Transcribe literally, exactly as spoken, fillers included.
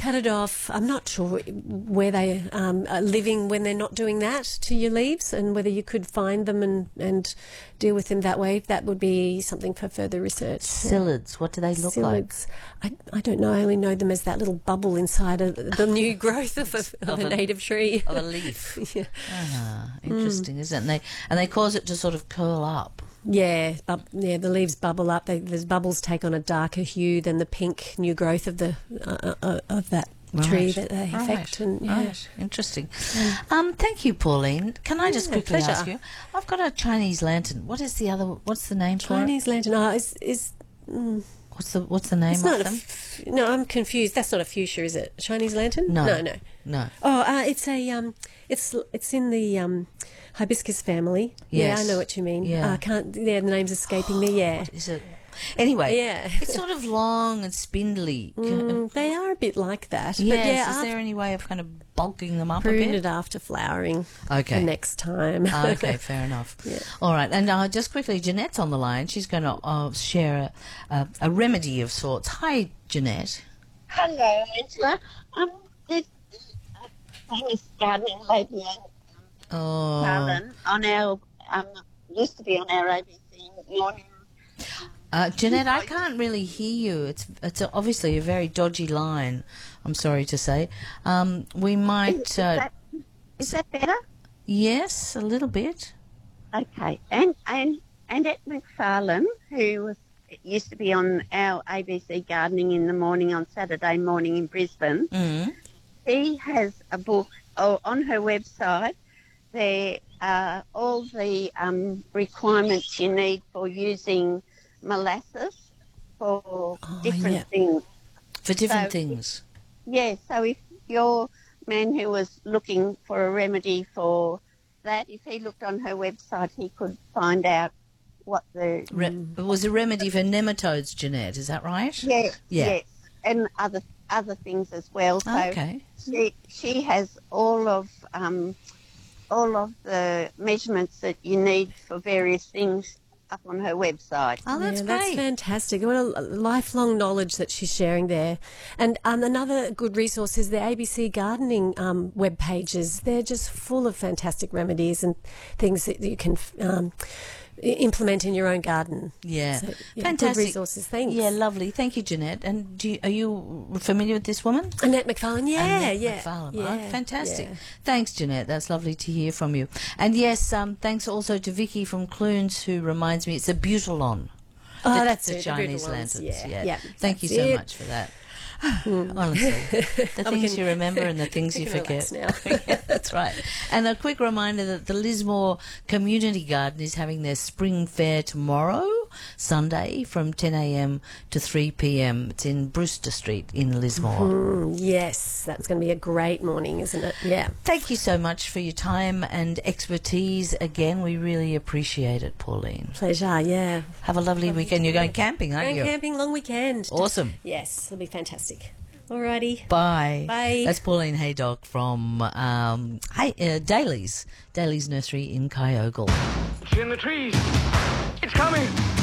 cut it off. I'm not sure where they um, are living when they're not doing that to your leaves, and whether you could find them and, and deal with them that way. That would be something for further research. Psyllids, what do they look Psyllids. like? I, I don't know. I only know them as that little bubble inside of the new growth of a, of Of a a- native tree. Of a leaf. Yeah. Ah, interesting, isn't it? And they, and they cause it to sort of curl up. Yeah, bub- yeah. The leaves bubble up. They, the bubbles take on a darker hue than the pink new growth of the uh, uh, of that tree Right. that they Right. affect. And yeah. Right. Interesting. Um, thank you, Pauline. Can I just Yeah, quickly pleasure. ask you? I've got a Chinese lantern. What is the other? What's the name for it? Chinese lantern. Oh, is is mm, What's the What's the name it's of not a them? f- no. I'm confused. That's not a fuchsia, is it? Chinese lantern? No. no, no. No. Oh, uh, it's a um, it's it's in the um, hibiscus family. Yeah, Yes. I know what you mean. Yeah. I can't. Yeah, the name's escaping me. Yeah. What is it? Anyway, Yeah. it's sort of long and spindly. Mm, they are a bit like that. But Yes. yeah, is I'll there any way of kind of bulking them up a prune bit? it after flowering. Okay. For next time. Okay, fair enough. Yeah. All right, and uh, just quickly, Jeanette's on the line. She's going to uh, share a, a, a remedy of sorts. Hi, Jeanette. Hello, Angela. Um, this uh, famous gardening lady, Oh, Carlin, on our um, used to be on our A B C morning. uh, Jeanette, I can't really hear you. It's it's obviously a very dodgy line. I'm sorry to say. Um, we Is, might. is, Uh, that, is that better? yes, a little bit. Okay. And and Annette McFarlane, who was used to be on our A B C Gardening in the Morning on Saturday morning in Brisbane, Mm. she has a book oh, on her website. There are all the um, requirements you need for using molasses for Oh, different yeah. things. For different So- things. Yeah, so if your man who was looking for a remedy for that, if he looked on her website, he could find out what the... Re- It was a remedy for nematodes, Jeanette. Is that right? Yeah, Yeah. yes, and other other things as well. So Okay. she, she has all of um, all of the measurements that you need for various things up on her website. Oh, that's yeah, great. That's fantastic. What a lifelong knowledge that she's sharing there. And um, another good resource is the A B C gardening um, web pages. They're just full of fantastic remedies and things that you can um, i- implement in your own garden. Yeah. So, yeah, Fantastic. Good resources. Thanks. Yeah, lovely. Thank you, Jeanette. And do you, are you familiar with this woman? Annette McFarlane. Yeah, Annette yeah. McFarlane. yeah. Oh, fantastic. yeah. Thanks, Jeanette. That's lovely to hear from you. And yes, um, thanks also to Vicky from Clunes, who reminds me it's a Butylon. Oh, the, that's the it, the Chinese Butylons. lanterns. Yeah, Yeah. yeah, Thank you that's so it. much for that. Honestly, the Oh, we things can- you remember and the things we you can forget. relax now. Yeah, that's right. And a quick reminder that the Lismore Community Garden is having their spring fair tomorrow, Sunday, from ten a m to three p m. It's in Brewster Street in Lismore. Mm, yes, that's going to be a great morning, isn't it? Yeah. Thank you so much for your time and expertise. Again, we really appreciate it, Pauline. Pleasure, yeah. Have a lovely weekend. You're going camping, aren't Going you? camping, long weekend. Awesome. Yes, it'll be fantastic. Alrighty. Bye. Bye. That's Pauline Haydock from um, hey, uh, Daly's, Daly's Nursery in Kyogle. It's in the trees. It's coming.